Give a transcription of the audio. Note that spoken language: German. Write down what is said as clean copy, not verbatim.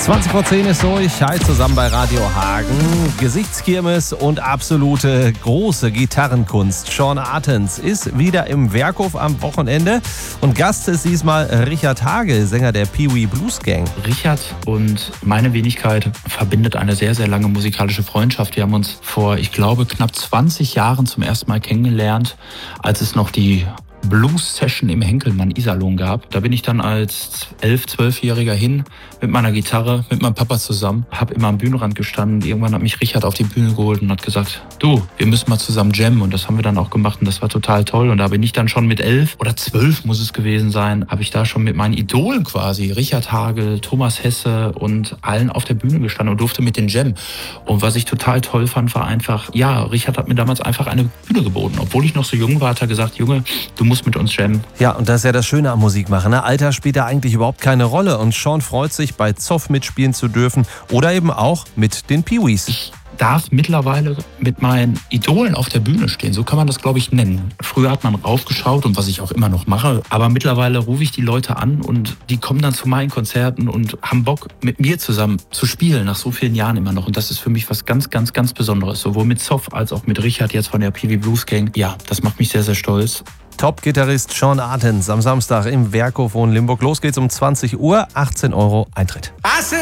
20:10 ist durch. Hi zusammen bei Radio Hagen. Gesichtskirmes und absolute große Gitarrenkunst. Sean Artens ist wieder im Werkhof am Wochenende. Und Gast ist diesmal Richard Hage, Sänger der Pee-Wee Blues Gang. Richard und meine Wenigkeit verbindet eine sehr, sehr lange musikalische Freundschaft. Wir haben uns vor, ich glaube, knapp 20 Jahren zum ersten Mal kennengelernt, als es noch die Blues-Session im Henkelmann-Iserlohn gab. Da bin ich dann als 11-, 12-Jähriger hin mit meiner Gitarre, mit meinem Papa zusammen, habe immer am Bühnenrand gestanden. Irgendwann hat mich Richard auf die Bühne geholt und hat gesagt, du, wir müssen mal zusammen jammen. Und das haben wir dann auch gemacht und das war total toll. Und da bin ich dann schon mit 11 oder 12 muss es gewesen sein, habe ich da schon mit meinen Idolen quasi, Richard Hage, Thomas Hesse und allen auf der Bühne gestanden und durfte mit den jammen. Und was ich total toll fand, war einfach, ja, Richard hat mir damals einfach eine Bühne geboten. Obwohl ich noch so jung war, hat er gesagt, Junge, du musst mit uns jammen. Ja, und das ist ja das Schöne am Musikmachen. Ne? Alter spielt da eigentlich überhaupt keine Rolle. Und Sean freut sich, bei Zoff mitspielen zu dürfen oder eben auch mit den Pee-Wees. Ich darf mittlerweile mit meinen Idolen auf der Bühne stehen. So kann man das, glaube ich, nennen. Früher hat man raufgeschaut und was ich auch immer noch mache. Aber mittlerweile rufe ich die Leute an und die kommen dann zu meinen Konzerten und haben Bock, mit mir zusammen zu spielen, nach so vielen Jahren immer noch. Und das ist für mich was ganz, ganz, ganz Besonderes. Sowohl mit Zoff als auch mit Richard jetzt von der Pee-Wee Blues Gang. Ja, das macht mich sehr, sehr stolz. Top-Gitarrist Sean Artens am Samstag im Werkhof in Limburg. Los geht's um 20 Uhr, 18 € Eintritt.